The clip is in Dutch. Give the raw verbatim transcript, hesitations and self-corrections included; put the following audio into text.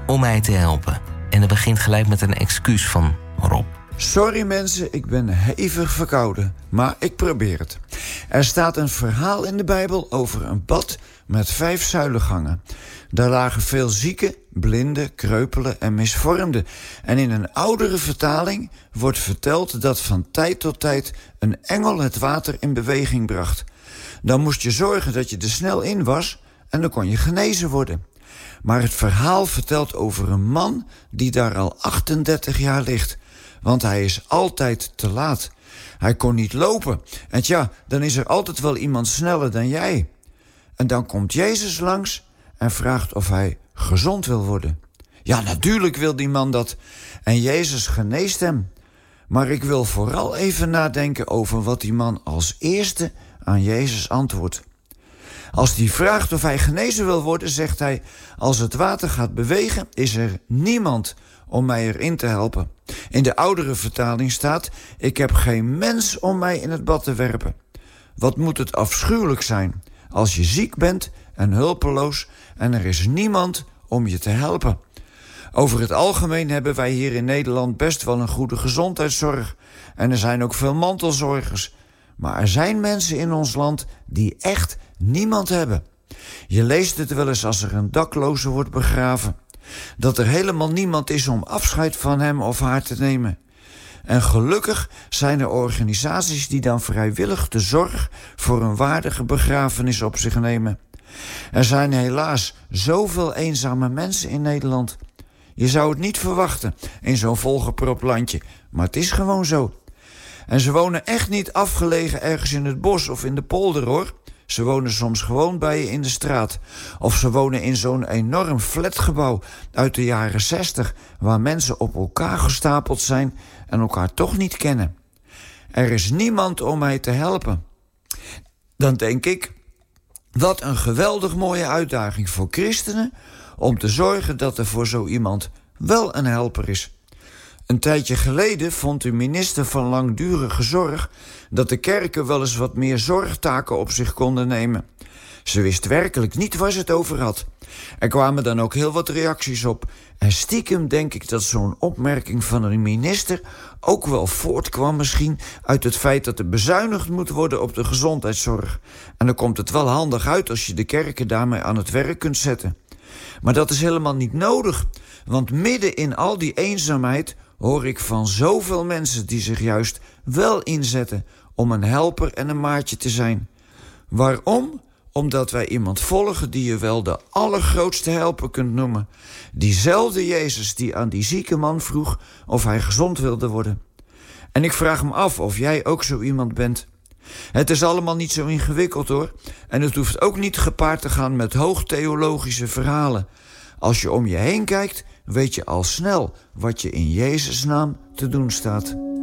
om mij te helpen. En dat begint gelijk met een excuus van Rob. Sorry mensen, ik ben hevig verkouden, maar ik probeer het. Er staat een verhaal in de Bijbel over een bad met vijf zuilengangen. Daar lagen veel zieken, blinden, kreupelen en misvormden. En in een oudere vertaling wordt verteld dat van tijd tot tijd een engel het water in beweging bracht. Dan moest je zorgen dat je er snel in was en dan kon je genezen worden. Maar het verhaal vertelt over een man die daar al achtendertig jaar ligt. Want hij is altijd te laat. Hij kon niet lopen. En tja, dan is er altijd wel iemand sneller dan jij. En dan komt Jezus langs en vraagt of hij gezond wil worden. Ja, natuurlijk wil die man dat. En Jezus geneest hem. Maar ik wil vooral even nadenken over wat die man als eerste aan Jezus antwoordt. Als die vraagt of hij genezen wil worden, zegt hij: als het water gaat bewegen, is er niemand om mij erin te helpen. In de oudere vertaling staat: ik heb geen mens om mij in het bad te werpen. Wat moet het afschuwelijk zijn als je ziek bent en hulpeloos en er is niemand om je te helpen. Over het algemeen hebben wij hier in Nederland best wel een goede gezondheidszorg. En er zijn ook veel mantelzorgers. Maar er zijn mensen in ons land die echt niemand hebben. Je leest het wel eens als er een dakloze wordt begraven. Dat er helemaal niemand is om afscheid van hem of haar te nemen. En gelukkig zijn er organisaties die dan vrijwillig de zorg voor een waardige begrafenis op zich nemen. Er zijn helaas zoveel eenzame mensen in Nederland. Je zou het niet verwachten in zo'n volgepropt landje, maar het is gewoon zo. En ze wonen echt niet afgelegen ergens in het bos of in de polder, hoor. Ze wonen soms gewoon bij je in de straat. Of ze wonen in zo'n enorm flatgebouw uit de jaren zestig... waar mensen op elkaar gestapeld zijn en elkaar toch niet kennen. Er is niemand om mij te helpen. Dan denk ik, wat een geweldig mooie uitdaging voor christenen om te zorgen dat er voor zo iemand wel een helper is. Een tijdje geleden vond de minister van Langdurige Zorg dat de kerken wel eens wat meer zorgtaken op zich konden nemen. Ze wist werkelijk niet waar ze het over had. Er kwamen dan ook heel wat reacties op. En stiekem denk ik dat zo'n opmerking van een minister ook wel voortkwam misschien uit het feit dat er bezuinigd moet worden op de gezondheidszorg. En dan komt het wel handig uit als je de kerken daarmee aan het werk kunt zetten. Maar dat is helemaal niet nodig, want midden in al die eenzaamheid hoor ik van zoveel mensen die zich juist wel inzetten om een helper en een maatje te zijn. Waarom? Omdat wij iemand volgen die je wel de allergrootste helper kunt noemen. Diezelfde Jezus die aan die zieke man vroeg of hij gezond wilde worden. En ik vraag me af of jij ook zo iemand bent. Het is allemaal niet zo ingewikkeld, hoor. En het hoeft ook niet gepaard te gaan met hoogtheologische verhalen. Als je om je heen kijkt, weet je al snel wat je in Jezus' naam te doen staat.